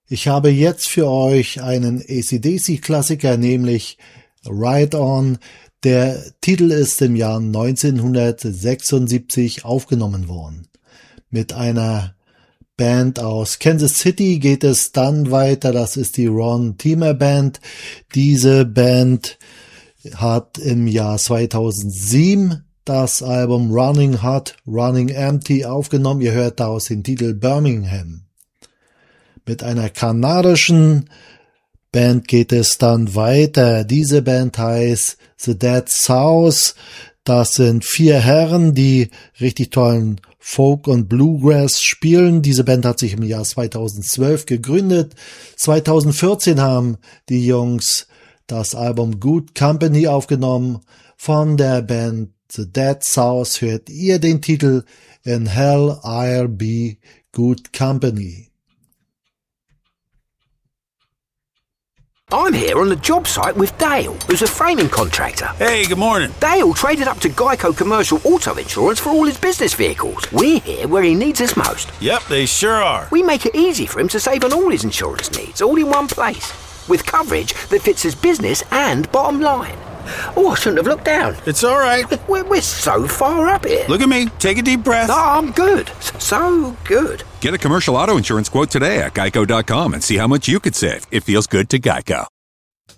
Ich habe jetzt für euch einen AC/DC-Klassiker, nämlich Ride On. Der Titel ist im Jahr 1976 aufgenommen worden. Mit einer Band aus Kansas City geht es dann weiter. Das ist die Ron Teamer Band. Diese Band hat im Jahr 2007 das Album Running Hot, Running Empty aufgenommen. Ihr hört daraus den Titel Birmingham. Mit einer kanadischen Band geht es dann weiter. Diese Band heißt The Dead South. Das sind 4 Herren, die richtig tollen Folk und Bluegrass spielen. Diese Band hat sich im Jahr 2012 gegründet. 2014 haben die Jungs das Album Good Company aufgenommen. Von der Band The Dead South hört ihr den Titel In Hell I'll Be Good Company. I'm here on the job site with Dale, who's a framing contractor. Hey, good morning. Dale traded up to Geico Commercial Auto Insurance for all his business vehicles. We're here where he needs us most. Yep, they sure are. We make it easy for him to save on all his insurance needs, all in one place, with coverage that fits his business and bottom line. Oh, I shouldn't have looked down. It's all right. We're so far up here. Look at me. Take a deep breath. No, I'm good. So good. Get a commercial auto insurance quote today at geico.com and see how much you could save. It feels good to Geico.